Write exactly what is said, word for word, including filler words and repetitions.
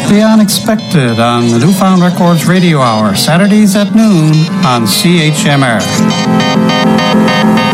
The Unexpected on the Newfound Records Radio Hour, Saturdays at noon on C H M R.